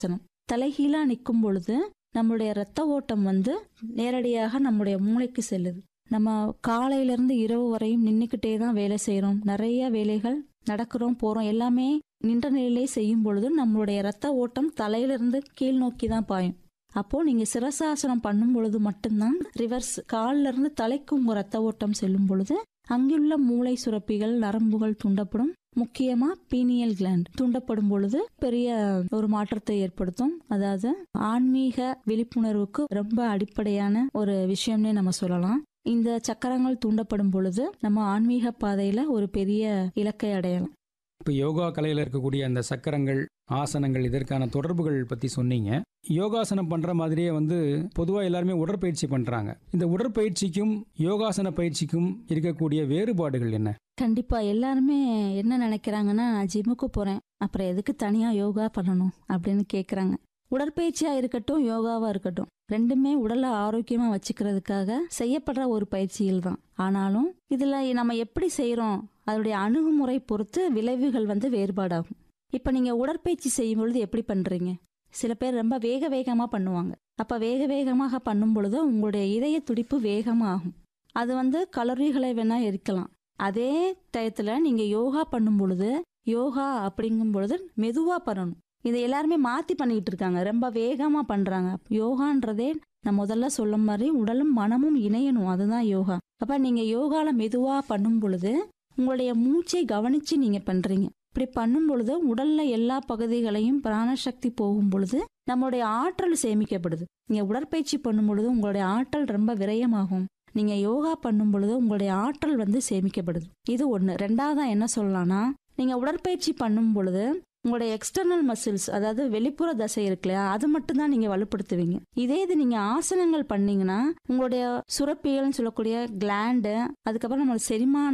தலைகீழா நிற்கும் பொழுது நம்மளுடைய இரத்த ஓட்டம் வந்து நேரடியாக நம்முடைய மூளைக்கு செல்லுது. நம்ம காலையிலேருந்து இரவு வரையும் நின்றுக்கிட்டே தான் வேலை செய்கிறோம். நிறைய வேலைகள் நடக்கிறோம் போகிறோம், எல்லாமே நின்ற நிலையிலே செய்யும் பொழுது நம்மளுடைய இரத்த ஓட்டம் தலையிலிருந்து கீழ் நோக்கி தான் பாயும். அப்போது நீங்கள் சிரசாசனம் பண்ணும் பொழுது மட்டும்தான் ரிவர்ஸ் காலிலிருந்து தலைக்கு உங்கள் இரத்த ஓட்டம் செல்லும் பொழுது அங்குள்ள மூளை சுரப்பிகள் நரம்புகள் தூண்டப்படும். முக்கியமாக பீனியல் கிளாண்ட் தூண்டப்படும் பொழுது பெரிய ஒரு மாற்றத்தை ஏற்படுத்தும். அதாவது ஆன்மீக விழிப்புணர்வுக்கு ரொம்ப அடிப்படையான ஒரு விஷயம்னே நம்ம சொல்லலாம். இந்த சக்கரங்கள் தூண்டப்படும் பொழுது நம்ம ஆன்மீக பாதையில் ஒரு பெரிய இலக்கை அடையலாம். இப்போ யோகா கலையில் இருக்கக்கூடிய அந்த சக்கரங்கள் ஆசனங்கள் இதற்கான தொடர்புகள் பற்றி சொன்னீங்க. யோகாசனம் பண்ணுற மாதிரியே பொதுவாக எல்லாருமே உடற்பயிற்சி பண்ணுறாங்க. இந்த உடற்பயிற்சிக்கும் யோகாசன பயிற்சிக்கும் இருக்கக்கூடிய வேறுபாடுகள் என்ன? கண்டிப்பாக எல்லாருமே என்ன நினைக்கிறாங்கன்னா, நான் ஜிம்முக்கு போகிறேன், அப்புறம் எதுக்கு தனியாக யோகா பண்ணணும் அப்படின்னு கேட்குறாங்க. உடற்பயிற்சியாக இருக்கட்டும் யோகாவாக இருக்கட்டும், ரெண்டுமே உடலை ஆரோக்கியமாக வச்சுக்கிறதுக்காக செய்யப்படுற ஒரு பயிற்சிகள் தான். ஆனாலும் இதில் நம்ம எப்படி செய்கிறோம் அதோடைய அணுகுமுறை பொறுத்து விளைவுகள் வேறுபாடாகும். இப்போ நீங்கள் உடற்பயிற்சி செய்யும் பொழுது எப்படி பண்ணுறீங்க? சில பேர் ரொம்ப வேகமாக பண்ணுவாங்க. அப்போ வேகமாக பண்ணும் பொழுது உங்களுடைய இதய துடிப்பு வேகமாகும். அது கலோரிகளை வேணால் எரிக்கலாம். அதே டயத்தில் நீங்கள் யோகா பண்ணும் பொழுது யோகா அப்படிங்கும் பொழுது மெதுவாக பண்ணணும். இதை எல்லாருமே மாற்றி பண்ணிக்கிட்டு இருக்காங்க, ரொம்ப வேகமாக பண்ணுறாங்க. யோகான்றதே நான் முதல்ல சொல்ல மாதிரி உடலும் மனமும் இணையணும், அதுதான் யோகா. அப்போ நீங்கள் யோகாவில் மெதுவாக பண்ணும் பொழுது உங்களுடைய மூச்சை கவனித்து நீங்கள் பண்ணுறீங்க. இப்படி பண்ணும் பொழுது உடலில் எல்லா பகுதிகளையும் பிராணசக்தி போகும் பொழுது நம்மளுடைய ஆற்றல் சேமிக்கப்படுது. நீங்கள் உடற்பயிற்சி பண்ணும் பொழுது உங்களுடைய ஆற்றல் ரொம்ப விரயமாகும். நீங்கள் யோகா பண்ணும் பொழுது உங்களுடைய ஆற்றல் சேமிக்கப்படுது. இது ஒன்று. ரெண்டாவதாக என்ன சொல்லலாம்னா, நீங்கள் உடற்பயிற்சி பண்ணும் பொழுது உங்களுடைய எக்ஸ்டர்னல் மசில்ஸ், அதாவது வெளிப்புற தசை இருக்கு இல்லையா, அது மட்டும்தான் நீங்கள் வலுப்படுத்துவீங்க. இது நீங்கள் ஆசனங்கள் பண்ணீங்கன்னா உங்களுடைய சுரப்பிகள்னு சொல்லக்கூடிய கிளாண்டு, அதுக்கப்புறம் நம்மளுடைய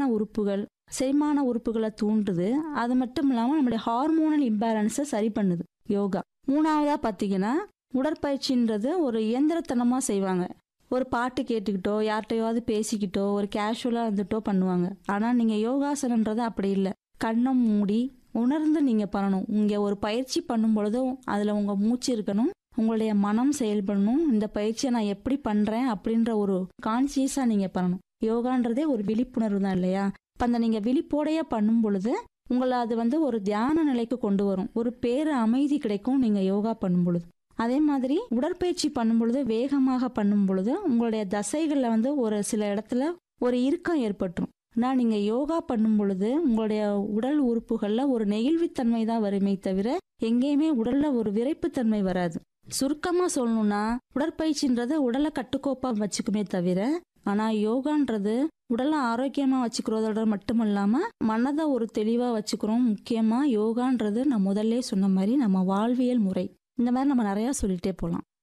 செரிமான உறுப்புகளை தூண்டுது. அது மட்டும் இல்லாமல் நம்மளுடைய ஹார்மோனல் இம்பேலன்ஸை சரி பண்ணுது யோகா. மூணாவதாக பார்த்தீங்கன்னா, உடற்பயிற்சின்றது ஒரு இயந்திரத்தனமாக செய்வாங்க. ஒரு பாட்டு கேட்டுக்கிட்டோ யார்கிட்டையாவது பேசிக்கிட்டோ ஒரு கேஷுவலாக இருந்துட்டோ பண்ணுவாங்க. ஆனால் நீங்கள் யோகாசனன்றது அப்படி இல்லை. கண்ணை மூடி உணர்ந்து நீங்கள் பண்ணணும். இங்கே ஒரு பயிற்சி பண்ணும் பொழுதும் அதில் உங்கள் மூச்சு இருக்கணும், உங்களுடைய மனம் செயல்படணும். இந்த பயிற்சியை நான் எப்படி பண்ணுறேன் அப்படின்ற ஒரு கான்சியஸாக நீங்கள் பண்ணணும். யோகான்றதே ஒரு விழிப்புணர்வு தான் இல்லையா? இப்போ அந்த நீங்கள் விழிப்போடைய பண்ணும் பொழுது உங்களை அது ஒரு தியான நிலைக்கு கொண்டு வரும். ஒரு பேரு அமைதி கிடைக்கும் நீங்கள் யோகா பண்ணும் பொழுது. அதே மாதிரி உடற்பயிற்சி பண்ணும் பொழுது வேகமாக பண்ணும் பொழுது உங்களுடைய தசைகளில் ஒரு சில இடத்துல ஒரு இறுக்கம் ஏற்பட்டுரும். ஆனால் நீங்கள் யோகா பண்ணும் பொழுது உங்களுடைய உடல் உறுப்புகளில் ஒரு நெகிழ்வுத்தன்மை தான் வருமே தவிர எங்கேயுமே உடலில் ஒரு விரைப்புத்தன்மை வராது. சுருக்கமாக சொல்லணும்னா, உடற்பயிற்சின்றது உடலை கட்டுக்கோப்பாக வச்சுக்குமே தவிர, ஆனால் யோகான்றது உடலை ஆரோக்கியமாக வச்சுக்கிறதோட மட்டும் இல்லாமல் மனதை ஒரு தெளிவாக வச்சுக்கிறோம். முக்கியமாக யோகான்றது நான் முதல்ல சொன்ன மாதிரி நம்ம வாழ்வியல் முறை. இந்த மாதிரி நம்ம நிறையா சொல்லிகிட்டே போகலாம்.